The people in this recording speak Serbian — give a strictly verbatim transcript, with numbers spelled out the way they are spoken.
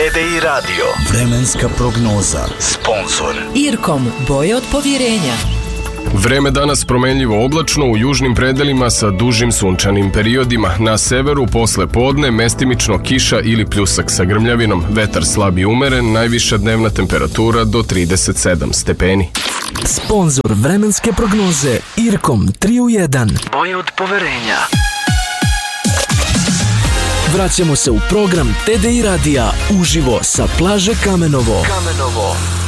T D I Radio. Vremenska prognoza. Sponzor Irkom, boje od povjerenja. Vreme danas promenljivo oblačno u južnim predelima sa dužim sunčanim periodima. Na severu posle podne mestimično kiša ili pljusak sa grmljavinom. Vetar slab i umeren, najviša dnevna temperatura do trideset sedam stepeni. Sponzor vremenske prognoze Irkom tri u jedan. Boje od poverenja. Vraćamo se u program T D I Radija uživo sa plaže Kamenovo. Kamenovo.